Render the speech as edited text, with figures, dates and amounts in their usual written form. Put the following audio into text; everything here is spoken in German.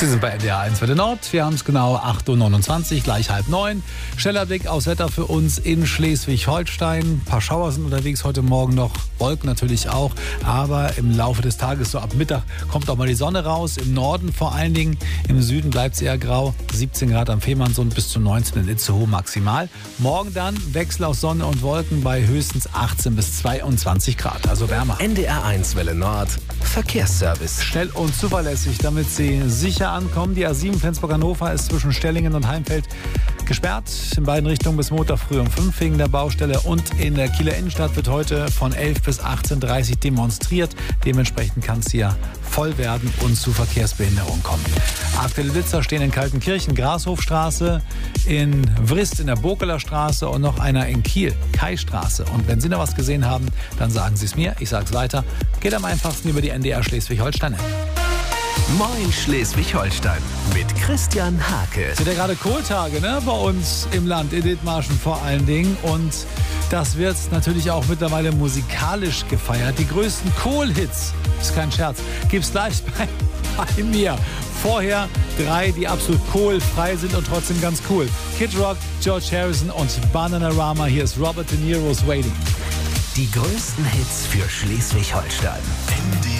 Sie sind bei NDR 1 Welle Nord. Wir haben es genau 8.29 Uhr, gleich 8:30. Schneller Blick aufs Wetter für uns in Schleswig-Holstein. Ein paar Schauer sind unterwegs heute Morgen noch, Wolken natürlich auch. Aber im Laufe des Tages, so ab Mittag, kommt auch mal die Sonne raus. Im Norden vor allen Dingen, im Süden bleibt es eher grau. 17 Grad am Fehmarnsund, bis zu 19 in Itzehoe maximal. Morgen dann Wechsel aus Sonne und Wolken bei höchstens 18 bis 22 Grad, also wärmer. NDR 1 Welle Nord, Verkehrsservice. Schnell und zuverlässig, damit Sie sicher ankommen. Die A7 Flensburg-Hannover ist zwischen Stellingen und Heimfeld gesperrt. In beiden Richtungen bis Montag früh um 5 wegen der Baustelle. Und in der Kieler Innenstadt wird heute von 11 bis 18:30 demonstriert. Dementsprechend kann es hier voll werden und zu Verkehrsbehinderungen kommen. Aktuelle Blitzer stehen in Kaltenkirchen, Grashofstraße, in Vrist in der Bokeler Straße und noch einer in Kiel, Kaistraße. Und wenn Sie noch was gesehen haben, dann sagen Sie es mir. Ich sage es weiter. Geht am einfachsten über die NDR Schleswig-Holstein. Moin Schleswig-Holstein mit Christian Hake. Es sind ja gerade Kohltage, ne, bei uns im Land, in Dithmarschen vor allen Dingen. Und das wird natürlich auch mittlerweile musikalisch gefeiert. Die größten Kohl-Hits, ist kein Scherz, gibt's gleich bei mir. Vorher 3, die absolut kohlfrei sind und trotzdem ganz cool. Kid Rock, George Harrison und Bananarama. Hier ist Robert De Niro's Waiting. Die größten Hits für Schleswig-Holstein.